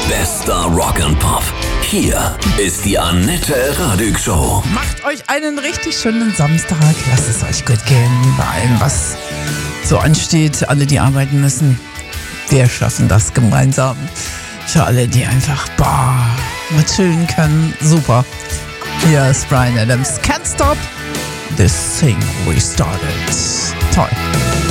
Bester Rock and Pop. Hier ist die Annette Radig Show. Macht euch einen richtig schönen Samstag. Lasst es euch gut gehen bei allem, was so ansteht. Alle, die arbeiten müssen, wir schaffen das gemeinsam. Für alle, die einfach mal chillen können, super. Hier ist Bryan Adams. Can't stop this thing we started. Toll.